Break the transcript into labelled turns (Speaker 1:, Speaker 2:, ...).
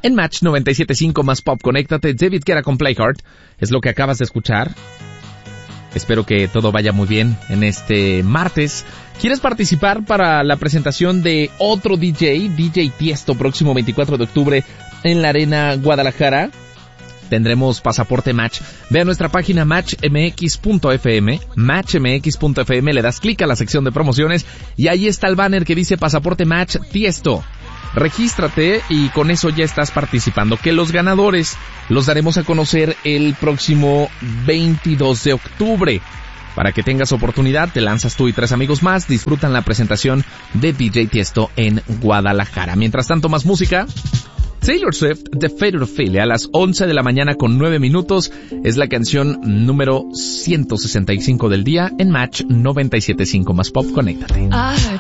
Speaker 1: en Match 97.5 más Pop. Conéctate. David Guetta con Play Hard es lo que acabas de escuchar. Espero que todo vaya muy bien en este martes. ¿Quieres participar para la presentación de otro DJ Tiesto, próximo 24 de octubre en la Arena Guadalajara? Tendremos pasaporte Match. Ve a nuestra página matchmx.fm, le das clic a la sección de promociones y ahí está el banner que dice pasaporte Match Tiesto. Regístrate y con eso ya estás participando. Que los ganadores los daremos a conocer el próximo 22 de octubre. Para que tengas oportunidad, te lanzas tú y 3 amigos más, disfrutan la presentación de DJ Tiesto en Guadalajara. Mientras tanto, más música. Taylor Swift, The Fate of Philly, a las 11 de la mañana con 9 minutos, es la canción número 165 del día en Match 97.5 más Pop. Conéctate.